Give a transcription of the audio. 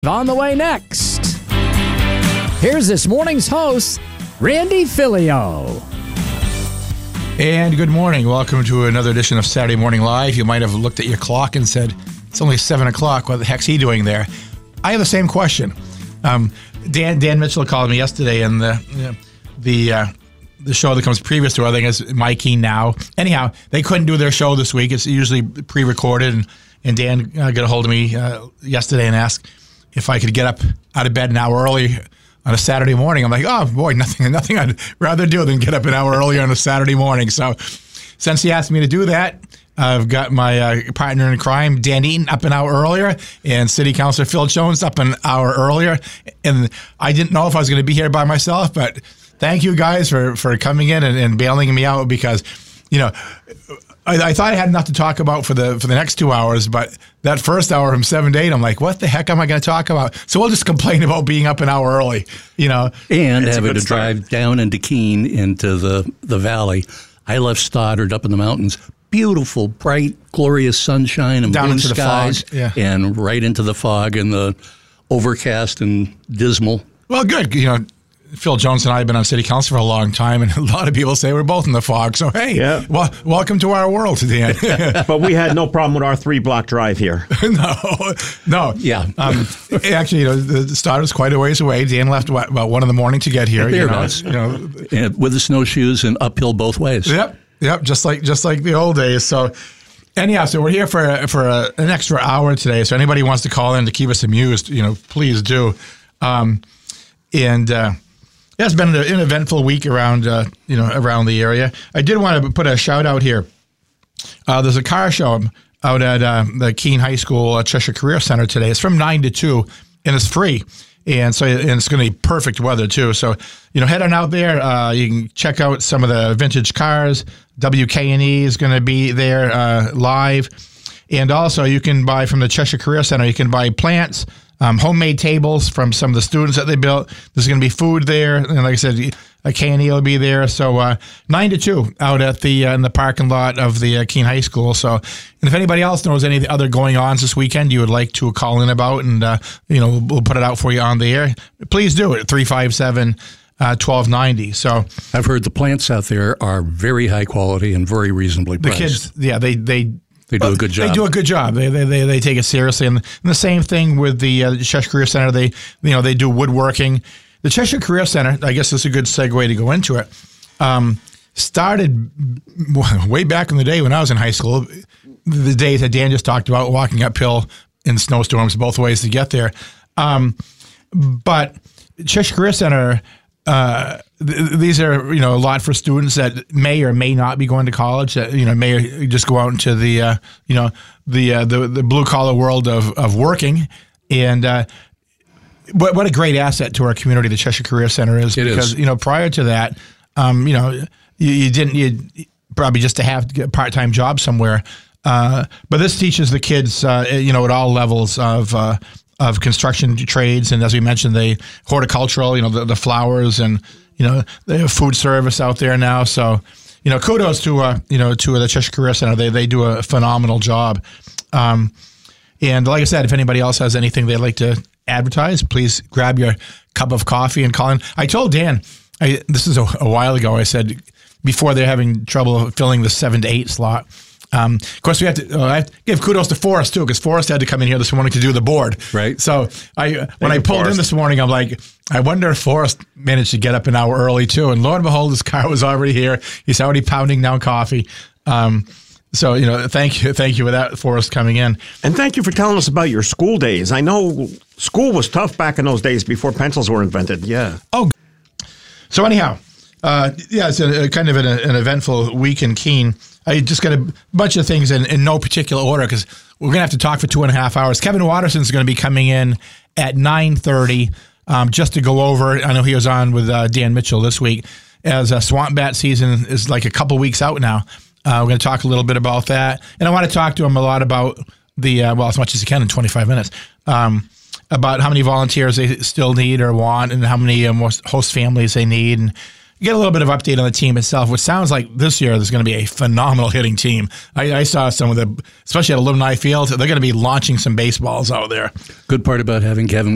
On the way next, here's this morning's host, Randy Filio. And good morning. Welcome to another edition of Saturday Morning Live. You might have looked at your clock and said, it's only 7 o'clock. What the heck's he doing there? I have the same question. Dan Mitchell called me yesterday, and the show that comes previous to, I think, is My Keen Now. Anyhow, they couldn't do their show this week. It's usually pre-recorded, and Dan got a hold of me yesterday and asked if I could get up out of bed an hour early on a Saturday morning. I'm like, oh boy, nothing I'd rather do than get up an hour early on a Saturday morning. So since he asked me to do that, I've got my partner in crime, Dan Eaton, up an hour earlier, and City Councilor Phil Jones up an hour earlier. And I didn't know if I was going to be here by myself, but thank you guys for coming in and bailing me out, because, you know, I thought I had enough to talk about for the next 2 hours, but that first hour from 7 to 8, I'm like, what the heck am I going to talk about? So we'll just complain about being up an hour early, you know. And having to drive down into Keene into the valley. I left Stoddard up in the mountains. Beautiful, bright, glorious sunshine and down blue into skies, the fog. Yeah. And right into the fog and the overcast and dismal. Well, good. You know, Phil Jones and I have been on City Council for a long time, and a lot of people say we're both in the fog. So, hey, welcome to our world, Dan. But we had no problem with our 3-block drive here. No. Yeah. Actually, you know, the start is quite a ways away. Dan left about 1 a.m. to get here. There you know, it is. You know, and with the snowshoes and uphill both ways. Yep. Just like the old days. So, anyhow, so we're here for an extra hour today. So, anybody wants to call in to keep us amused, you know, please do. Yeah, it's been an eventful week around around the area. I did want to put a shout out here. There's a car show out at the Keene High School Cheshire Career Center today. It's from 9 to 2, and it's free. And it's going to be perfect weather too. So, you know, head on out there. You can check out some of the vintage cars. WK&E is going to be there live. And also you can buy from the Cheshire Career Center, you can buy plants, homemade tables from some of the students that they built. There's going to be food there. And like I said, a K&E will be there. So 9 to 2 out at the in the parking lot of the Keene High School. So, and if anybody else knows any other going-ons this weekend you would like to call in about, and we'll put it out for you on the air, please do it at 357-1290. So I've heard the plants out there are very high quality and very reasonably priced. The kids, yeah, they do a good job. They do a good job. They take it seriously, and the same thing with the Cheshire Career Center. They do woodworking. The Cheshire Career Center, I guess this is a good segue to go into it, started way back in the day when I was in high school, the days that Dan just talked about, walking uphill in snowstorms both ways to get there. But Cheshire Career Center, these are, a lot for students that may or may not be going to college, that, may just go out into the blue collar world of working. And, what a great asset to our community the Cheshire Career Center is. Because prior to that, you probably just to have to get a part-time job somewhere. But this teaches the kids, at all levels of construction trades, and as we mentioned, the horticultural, the flowers, and they have food service out there now. So, kudos to the Cheshire Career Center. They do a phenomenal job. And like I said, if anybody else has anything they'd like to advertise, please grab your cup of coffee and call in. I told Dan, this is a while ago, I said, before they're having trouble filling the 7 to 8 slot. Of course, I have to give kudos to Forrest, too, because Forrest had to come in here this morning to do the board. Right. So when I pulled in this morning, I'm like, I wonder if Forrest managed to get up an hour early, too. And lo and behold, his car was already here. He's already pounding down coffee. So, thank you for that, Forrest, coming in. And thank you for telling us about your school days. I know school was tough back in those days before pencils were invented. Yeah. Oh, so anyhow, it's a kind of an eventful week in Keene. I just got a bunch of things in no particular order because we're going to have to talk for 2.5 hours. Kevin Watterson's going to be coming in at 9:30 just to go over. I know he was on with Dan Mitchell this week, as swamp bat season is like a couple weeks out now. We're going to talk a little bit about that. And I want to talk to him a lot about as much as he can in 25 minutes, about how many volunteers they still need or want, and how many host families they need, and get a little bit of update on the team itself, which sounds like this year there's going to be a phenomenal hitting team. I saw some of especially at Alumni Field, they're going to be launching some baseballs out there. Good part about having Kevin